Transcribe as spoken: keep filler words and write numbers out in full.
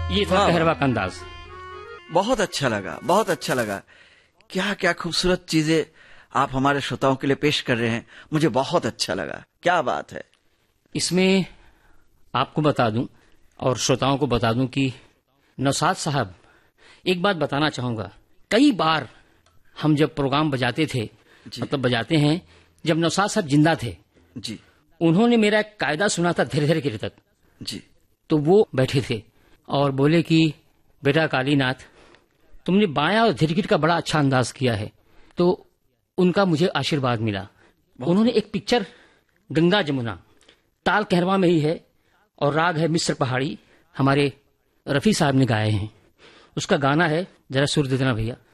ये था कहरवा का अंदाज। बहुत अच्छा लगा, बहुत अच्छा लगा। क्या क्या खूबसूरत चीजें आप हमारे श्रोताओं के लिए पेश कर रहे हैं, मुझे बहुत अच्छा लगा। क्या बात है। इसमें आपको बता दूं और श्रोताओं को बता दूं कि नौशाद साहब, एक बात बताना चाहूंगा, कई बार हम जब प्रोग्राम बजाते थे, मतलब बजाते हैं, जब नौशाद साहब जिंदा थे जी, उन्होंने मेरा एक कायदा सुना था धीरे धीरे गिर तक जी, तो वो बैठे थे और बोले कि बेटा कालीनाथ, तुमने बायां और धीरगिर का बड़ा अच्छा अंदाज किया है। तो उनका मुझे आशीर्वाद मिला। उन्होंने एक पिक्चर गंगा जमुना, ताल कहरवा में ही है और राग है मिस्र पहाड़ी, हमारे रफी साहब ने गाए हैं। उसका गाना है, जरा सुर दे देना भैया।